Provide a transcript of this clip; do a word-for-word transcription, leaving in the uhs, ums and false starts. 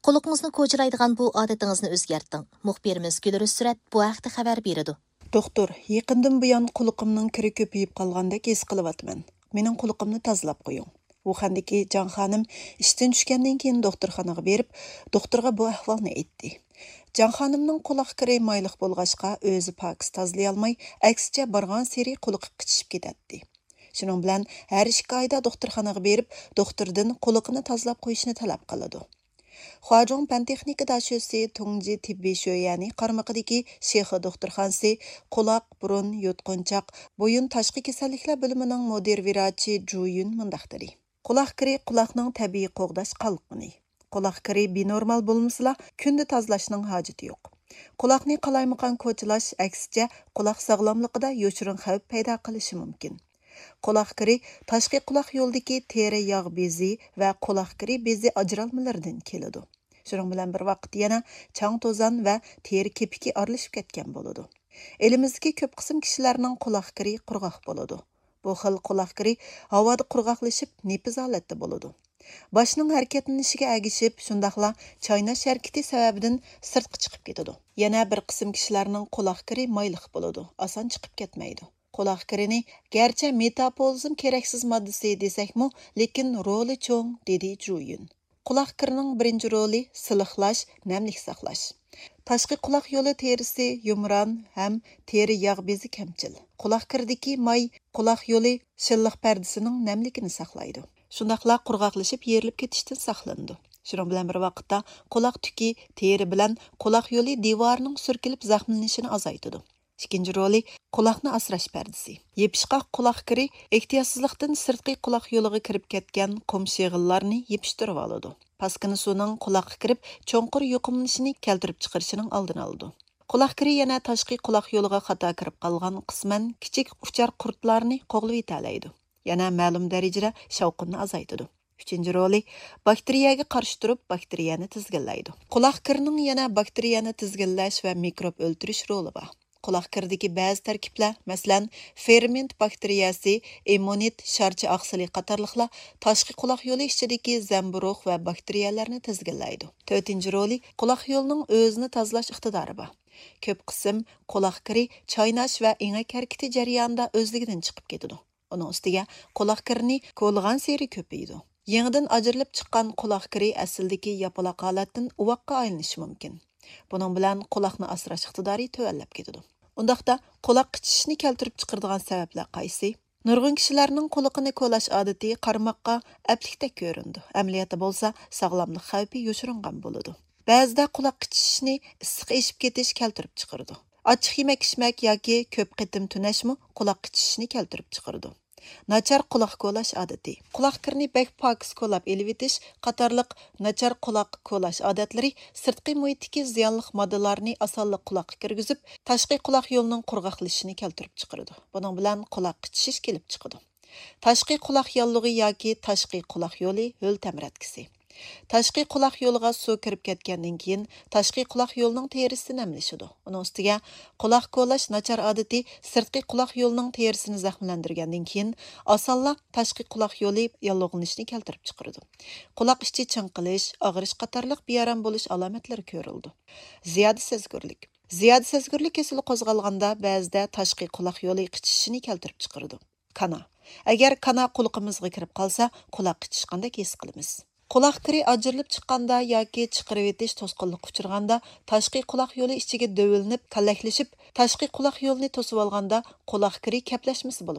Quluqingizni ko'chiraydigan bu odatingizni o'zgarting. Muxbirimiz Gülürüz Surat bu haqda xabar beradi. Doktor, yaqindan buyon quluqimning kiri ko'payib qolgandek his qilyapman. Mening quluqimni tozalab qo'ying. Wuhandagi Jan xonim ishdan tushgandan keyin doktorxonaga berib, doktorga bu ahvolni aytdi. Jan xonimning quloq kiri mayliq bo'lg'achqa o'zi pokis tozalay olmay, aksicha borgan seri quloqi qichishib ketadi. Shuning bilan har ikki oyda doktorxonaga berib, doktordan quloqini tozalab qo'yishni talab qiladi. Huajong Pantexnika dashösi Tungji tibbiy sho'yani qarmaqidagi Shexi doktorxonasi quloq, burun, yutqunchoq, bo'yin tashqi kasalliklar bo'limining mudir virachi Juyun mundaqdiri. Quloq kiri quloqning tabiiy qo'g'dash qalqini. Quloq kiri binormal bo'lmasa, kunda tozalashning hojati yo'q. Quloqni qalaymaqan ko'chilash aksicha quloq sog'lomligida yo'shirin xavf paydo qilishi mumkin. Quloq kiri tashqi quloq yo'ldagi teri yog' bezi va quloq kiri bezi ajralmalaridan keladi. Shuning bilan bir vaqt yana chang to'zon va teri kepiki aralashib ketgan bo'ladi. Elimizdagi ko'p qism kishilarning quloq kiri qurg'oq bo'ladi. Bu xil quloq kiri havoda qurg'oqlashib, nepiz holatda bo'ladi. Boshning harakatlanishiga agishib, shundaqla chaynash harakati sababidan sirtqa chiqib ketadi. Yana bir qism kishilarning quloq kiri mayliq bo'ladi, oson chiqib ketmaydi. Quloq kirini garchi metabolizm keraksiz moddasi desakmi, lekin roli cho'ng, dedi Juyun. Quloq kirining birinchi roli siliqlash, namlik saqlash. Tashqi quloq yo'li terisi yumron ham teri yog' bezi kamchil. Quloq kiridagi may quloq yo'li shilliq pardasining namligini saqlaydi. Shundaqla qurg'oqlashib yerilib ketishdan saqlanadi. Shuning bilan bir vaqtda quloq tuki teri bilan quloq yo'li devorining surkilib zaxmlanishini azaytadi. İkinci roli quloqni asrash pardasi. Yepishqoq quloq kiri ehtiyotsizlikdan sirtqi quloq yo'liga kirib ketgan qum shig'illarni yepishtirib oladi. Paskini suvning quloqqa kirib, cho'nqur yuqumlanishini keltirib chiqarishining oldini oladi. Quloq kiri yana tashqi quloq yo'liga xato kirib qolgan qisman kichik uchar qurtlarni qo'g'lab yetalaydi. Yana ma'lum darajada shavqinni azaytadi. Uchinchi roli bakteriyaga qarshi turib, bakteriyani tizginlaydi. Quloq kirining yana bakteriyani tizginlash va mikrob o'ldirish roli bor. Quloq kiridagi ba'zi tarkiblar, masalan, ferment bakteriyasi, immunit, sharcha oqsili qatorliqlar tashqi quloq yo'li ichidagi zamburug' va bakteriyalarni tizginlaydi. to'rtinchi roli quloq yo'lining o'zini tozalash iqtidori bor. Ko'p qism quloq kiri chaynash va ingak harakati jarayonida o'zligidan chiqib ketadi. Uning ustiga quloq kirini ko'lg'an seri ko'paydi. Yangidan ajrilib chiqqan quloq kiri asldagi yapaloq holatdan uvoqqa aylanishi mumkin. Bunun bilan quloqni asrash iqtidori tövallab ketadi. Undaqda quloq qichishishni keltirib chiqaradigan sabablar qaysi? Nurg'un kishilarning quloqini ko'lash odati qarmoqqa aplikdek ko'rindi. Amaliyotda bo'lsa, sog'lomlik xavfi yoshiringan bo'ladi. Ba'zida quloq qichishishni issiq eshib ketish keltirib chiqaradi. Ochiq yemak ishmak yoki ko'p qitim tunashmi quloq qichishishni keltirib chiqaradi. Nachar quloq ko'lash odati. Quloq kirini bek pokis ko'lab elib etish qatorliq nachar quloq ko'lash odatlari sirtqi muhitdagi ziyonli moddalarni osonlik quloqqa kirgizib, tashqi quloq yo'lining qurg'oqlashishini keltirib chiqaradi. Buning bilan quloq qichish kelib chiqadi. Tashqi quloq yo'lligi yoki tashqi quloq yo'li ho'l tamratkisi. Tashqi quloq yo'liga suv kirib ketgandan keyin tashqi quloq yo'lining terisi namlashadi. Uning ustiga quloq ko'lash nachar odati sirtqi quloq yo'lining terisini zaxmlantirgandan keyin osonla tashqi quloq yo'li yallig'lanishni keltirib chiqaradi. Quloq ichi chinqilish, og'rish qatorliq bearam bo'lish alomatlari ko'rildi. Ziyoda sezgirlik. Ziyoda sezgirlik kasali qo'zg'alganda ba'zida tashqi quloq yo'li qichishishini keltirib chiqaradi. Kana. Agar kana quloqimizga kirib qolsa, quloq qichishgandek his qilamiz. Quloq kiri ajrilib chiqqanda yoki chiqarib etish to'sqinlik uchirganda tashqi quloq yo'li ichiga dövilinib, kallaklashib, tashqi quloq yo'lini to'sib olganda quloq kiri kaplashmasi bo'lib